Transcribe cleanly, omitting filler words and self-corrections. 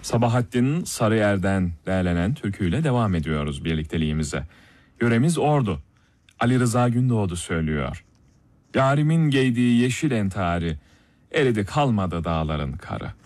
Sabahattin Sarıyer'den derlenen türküyle devam ediyoruz birlikteliğimize. Yöremiz Ordu. Ali Rıza Gündoğdu söylüyor. Yarimin giydiği yeşil entari, eridi kalmadı dağların karı.